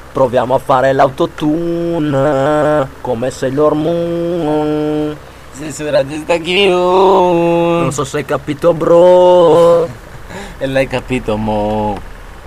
Proviamo a fare l'autotune come Sailor Moon. Censura questa Non chiù. so se hai capito, bro. E l'hai capito, mo.